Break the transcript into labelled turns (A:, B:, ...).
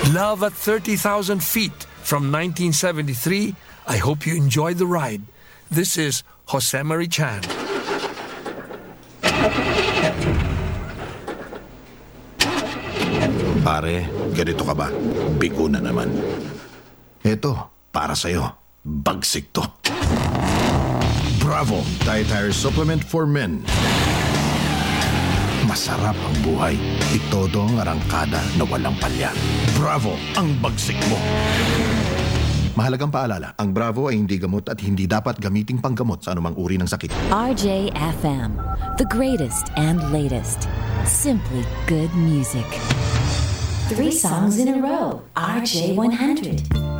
A: Love at 30,000 feet from 1973. I hope you enjoy the ride. This is Jose Marie Chan.
B: Pare, ganito ka ba? Bigo na naman. Ito, para sa'yo. Bagsik to. Bravo! Dietary Supplement for Men. Masarap ang buhay. Itodo ang arangkada na walang palya. Bravo! Ang bagsik mo. Mahalagang paalala, ang Bravo ay hindi gamot at hindi dapat gamiting panggamot sa anumang uri ng sakit.
C: RJFM, the greatest and latest. Simply good music. 3 songs in a row. RJ100.